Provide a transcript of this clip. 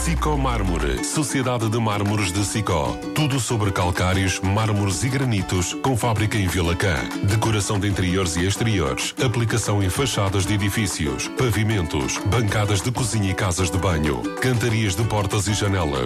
Sicó Mármore, Sociedade de Mármores de Sicó. Tudo sobre calcários, mármores e granitos, com fábrica em Vilacã. Decoração de interiores e exteriores. Aplicação em fachadas de edifícios, pavimentos, bancadas de cozinha e casas de banho. Cantarias de portas e janelas.